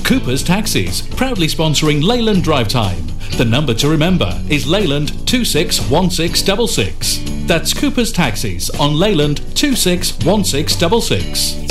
Cooper's Taxis, proudly sponsoring Leyland Drive Time. The number to remember is Leyland 261666. That's Cooper's Taxis on Leyland 261666.